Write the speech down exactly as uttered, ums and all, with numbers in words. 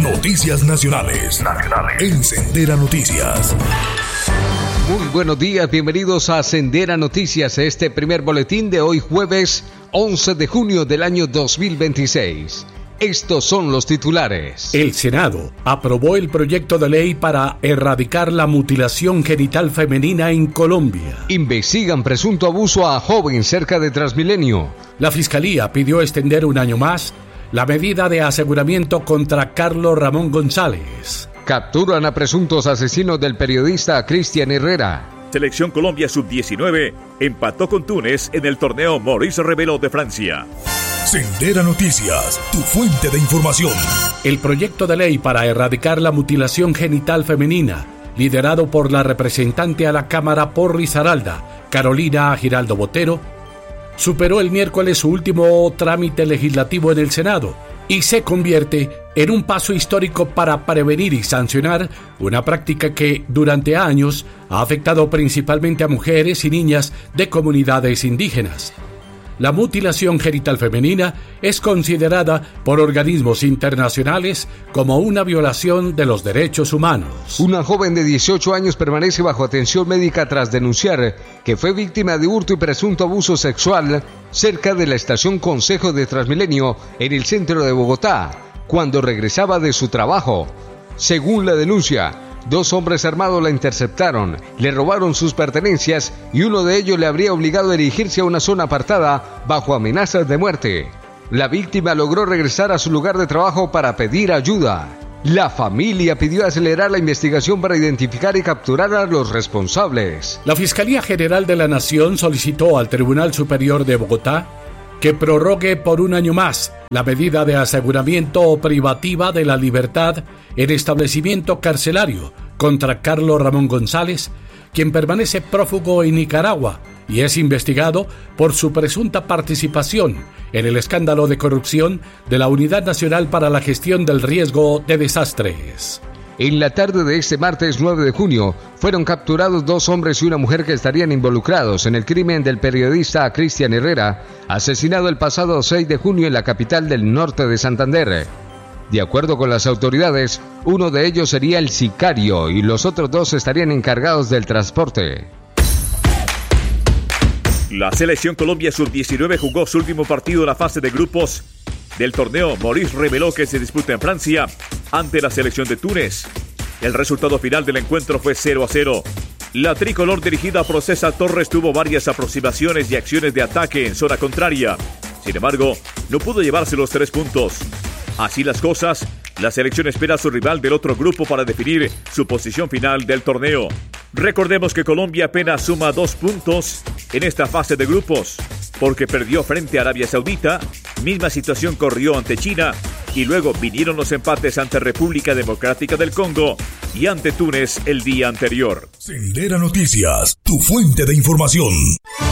Noticias nacionales. Nacionales. En Sendera Noticias. Muy buenos días, bienvenidos a Sendera Noticias, este primer boletín de hoy jueves once de junio del año dos mil veintiséis. Estos son los titulares. El Senado aprobó el proyecto de ley para erradicar la mutilación genital femenina en Colombia. Investigan presunto abuso a joven cerca de Transmilenio. La Fiscalía pidió extender un año más la medida de aseguramiento contra Carlos Ramón González. Capturan a presuntos asesinos del periodista Cristian Herrera. Selección Colombia sub diecinueve empató con Túnez en el torneo Maurice Reveló de Francia. Sendera Noticias, tu fuente de información. El proyecto de ley para erradicar la mutilación genital femenina, liderado por la representante a la Cámara por Risaralda, Carolina Giraldo Botero, superó el miércoles su último trámite legislativo en el Senado y se convierte en un paso histórico para prevenir y sancionar una práctica que durante años ha afectado principalmente a mujeres y niñas de comunidades indígenas. La mutilación genital femenina es considerada por organismos internacionales como una violación de los derechos humanos. Una joven de dieciocho años permanece bajo atención médica tras denunciar que fue víctima de hurto y presunto abuso sexual cerca de la estación Consejo de Transmilenio en el centro de Bogotá, cuando regresaba de su trabajo. Según la denuncia, dos hombres armados la interceptaron, le robaron sus pertenencias y uno de ellos le habría obligado a dirigirse a una zona apartada bajo amenazas de muerte. La víctima logró regresar a su lugar de trabajo para pedir ayuda. La familia pidió acelerar la investigación para identificar y capturar a los responsables. La Fiscalía General de la Nación solicitó al Tribunal Superior de Bogotá que prorrogue por un año más la medida de aseguramiento o privativa de la libertad en establecimiento carcelario contra Carlos Ramón González, quien permanece prófugo en Nicaragua y es investigado por su presunta participación en el escándalo de corrupción de la Unidad Nacional para la Gestión del Riesgo de Desastres. En la tarde de este martes nueve de junio, fueron capturados dos hombres y una mujer que estarían involucrados en el crimen del periodista Cristian Herrera, asesinado el pasado seis de junio en la capital del norte de Santander. De acuerdo con las autoridades, uno de ellos sería el sicario y los otros dos estarían encargados del transporte. La Selección Colombia sub diecinueve jugó su último partido en la fase de grupos del torneo Maurice Reveló que se disputa en Francia ante la selección de Túnez. El resultado final del encuentro fue cero a cero. La tricolor dirigida por César Torres tuvo varias aproximaciones y acciones de ataque en zona contraria. Sin embargo, no pudo llevarse los tres puntos. Así las cosas, la selección espera a su rival del otro grupo para definir su posición final del torneo. Recordemos que Colombia apenas suma dos puntos en esta fase de grupos, porque perdió frente a Arabia Saudita, misma situación corrió ante China, y luego vinieron los empates ante República Democrática del Congo y ante Túnez el día anterior. Sendera Noticias, tu fuente de información.